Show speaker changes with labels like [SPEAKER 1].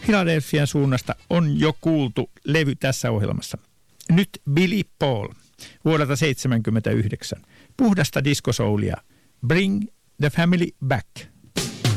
[SPEAKER 1] Philadelphian suunnasta on jo kuultu levy tässä ohjelmassa. Nyt Billy Paul vuodelta 1979. Puhdasta diskosoulia. Bring the family back.